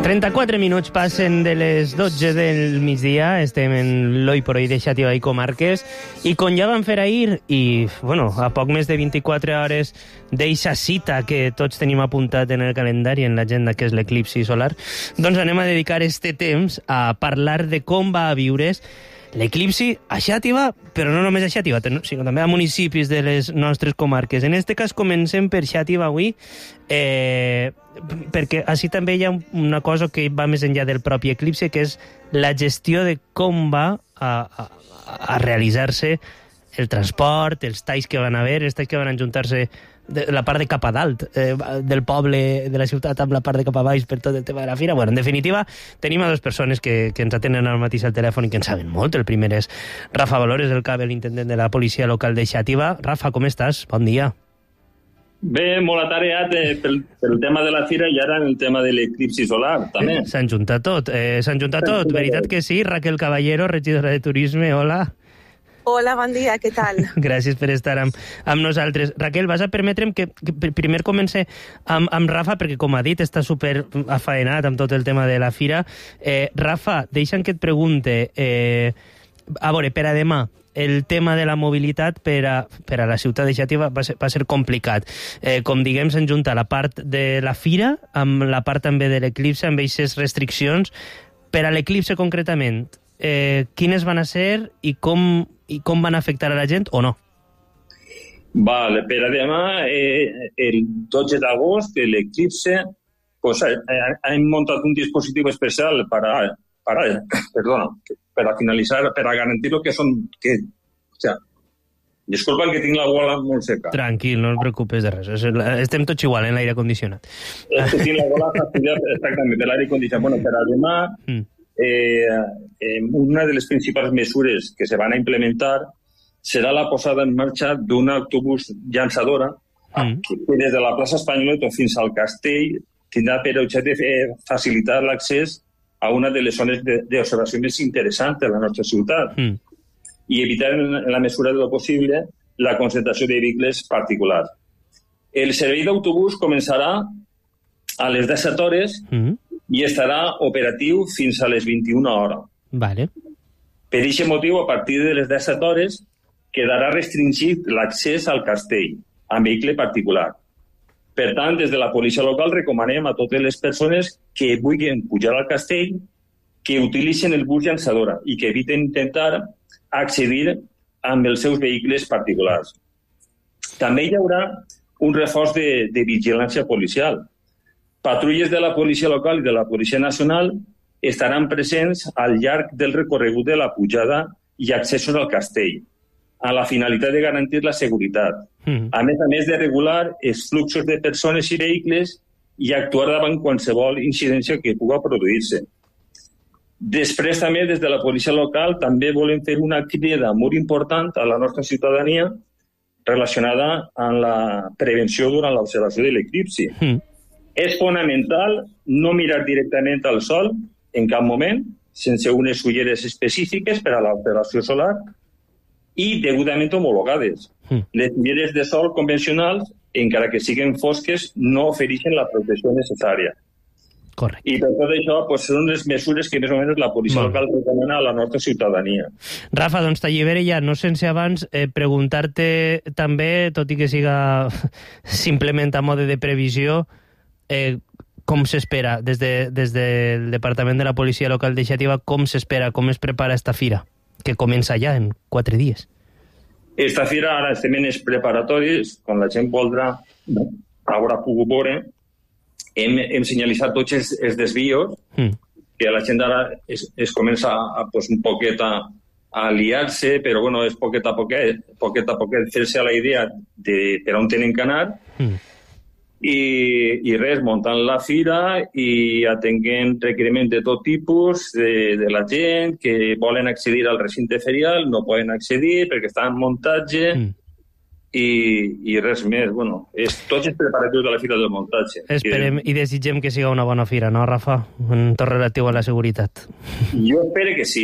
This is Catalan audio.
34 minuts passen de les 12 del migdia, estem en l'Hoy por Hoy de Xàtiva i Comarques, i com ja vam fer ahir, i bueno, a poc més de 24 hores d'eixa cita que tots tenim apuntat en el calendari, en l'agenda, que és l'eclipsi solar, doncs anem a dedicar este temps a parlar de com va a viure's l'eclipsi a Xàtiva, però no només a Xàtiva, sinó també a municipis de les nostres comarques. En aquest cas comencem per Xàtiva avui, perquè així també hi ha una cosa que va més enllà del propi eclipsi, que és la gestió de com va a realitzar-se el transport, els talls que van haver, els talls que van ajuntar-se de la part de cap a dalt del poble, de la ciutat, amb la part de cap a baix per tot el tema de la fira. Bueno, en definitiva, tenim a dues persones que ens atenen al mateix al telèfon i que en saben molt. El primer és Rafa Valores, el cap de l'intendent de la policia local de Xàtiva. Rafa, com estàs? Bon dia. Bé, molt atareat pel tema de la fira i ara en el tema de l'eclipsi solar, també. S'han juntat tot, veritat que sí. Raquel Caballero, regidora de Turisme, hola. Hola, bon dia, què tal? Gràcies per estar amb nosaltres. Raquel, vas a permetre'm que primer comenci amb Rafa, perquè, com ha dit, està super afaenat amb tot el tema de la fira. Rafa, deixa'm que et pregunte, a veure, per a demà, el tema de la mobilitat per a la ciutat de Xàtiva va ser complicat. Com diguem, s'enjunta la part de la fira amb la part també de l'eclipse, amb aquestes restriccions. Per a l'eclipse concretament, quines van a ser i com van afectar a la gent o no? Vale, per a demà, el 12 d'agost, l'eclipse, pues, hem muntat un dispositiu especial para finalitzar, per a garantir lo que són... Disculpa que tinc la gola molt seca. Tranquil, no et preocupes de res. Estem tots igual en l'aire condicionat. Tinc la gola exactament per l'aire condicionat. Bueno, per a demà... una de les principals mesures que se van a implementar serà la posada en marxa d'un autobús llançadora que des de la plaça Espanyola fins al castell tindrà per objecte facilitar l'accés a una de les zones d'observació més interessants de la nostra ciutat i evitar en la mesura de lo possible la concentració de vehicles particulars. El servei d'autobús començarà a les 17 hores i estarà operatiu fins a les 21 hores. Vale. Per aquest motiu, a partir de les 17 hores, quedarà restringit l'accés al castell amb vehicle particular. Per tant, des de la policia local recomanem a totes les persones que vulguin pujar al castell que utilitzen el bus llançadora i que eviten intentar accedir amb els seus vehicles particulars. També hi haurà un reforç de vigilància policial. Patrulles de la policia local i de la policia nacional estaran presents al llarg del recorregut de la pujada i accessos al castell, amb la finalitat de garantir la seguretat. A més de regular els fluxos de persones i vehicles i actuar davant qualsevol incidència que pugui produir-se. Després, també, des de la policia local, també volem fer una crida molt important a la nostra ciutadania relacionada amb la prevenció durant l'observació de l'eclipsi. És fonamental no mirar directament al sol en cap moment, sense unes ulleres específiques per a l'observació solar i degudament homologades. Les ulleres de sol convencionals, encara que siguin fosques, no ofereixen la protecció necessària. Correcte. I per tot això són les mesures que més o menys la policia local recomana a la nostra ciutadania. Rafa, doncs t'allibere ja, no sense abans preguntar-te també, tot i que siga simplement a mode de previsió, com s'espera des del Departament de la Policia Local de Xàtiva, com s'espera, com es prepara esta fira, que comença ja en 4 dies? Esta fira ara estem en els preparatoris, quan la gent voldrà, haurà pogut veure, hem senyalitzat tots els desvios, que la gent ara es comença un poquet a liar-se, però bueno, és poquet a poquet fer-se a la idea de per on tenen que anar, i res, muntant la fira i atenguent requeriments de tot tipus de la gent que volen accedir al recinte ferial, no poden accedir perquè estan en muntatge i res més. Bueno, tots els preparatius de la fira del muntatge. Esperem i desitgem que siga una bona fira, no, Rafa? En tot relatiu a la seguretat. Jo espero que sí.